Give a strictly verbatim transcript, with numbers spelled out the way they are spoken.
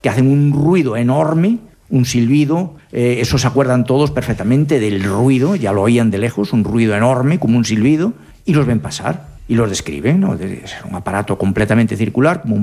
que hacen un ruido enorme, un silbido, eh, eso se acuerdan todos perfectamente del ruido, ya lo oían de lejos, un ruido enorme como un silbido, y los ven pasar y los describen, ¿no? Es un aparato completamente circular, como un